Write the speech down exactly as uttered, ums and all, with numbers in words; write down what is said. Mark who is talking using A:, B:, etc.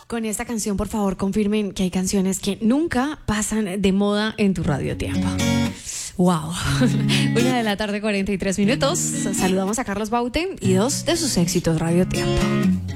A: Con esta canción, por favor, confirmen que hay canciones que nunca pasan de moda en tu Radio Tiempo. Wow. Una de la tarde, cuarenta y tres minutos. Saludamos a Carlos Baute y dos de sus éxitos Radio Tiempo.